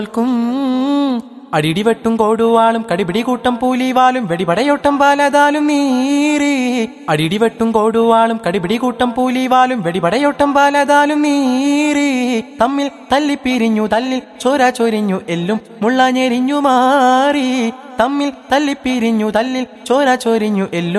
അടിടിവെട്ടും കോടുവാളും കടിപിടി കൂട്ടം പൂലിവാലും വെടിപടയോട്ടം പാലതാലും നീറി. അടിടിവെട്ടും കോടുവാളും കടിപിടി കൂട്ടം പൂലിവാലും വെടിപടയോട്ടം പാലതാലും നീറി. തമ്മിൽ തല്ലിപ്പിരിഞ്ഞു തല്ലിൽ ചോര ചൊരിഞ്ഞു എല്ലും മുള്ളഞ്ഞെരിഞ്ഞു മാറി. തമ്മിൽ തല്ലിപ്പിരിഞ്ഞു തല്ലിൽ ചോര ചൊരിഞ്ഞു എല്ലും